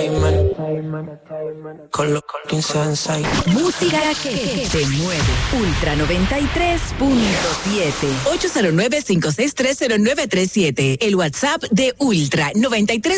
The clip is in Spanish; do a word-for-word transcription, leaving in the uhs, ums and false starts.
Con los Sensei. Música que te mueve. Ultra noventa y tres punto siete. ocho cero nueve, cinco seis tres, cero nueve tres siete. El WhatsApp de Ultra noventa y tres.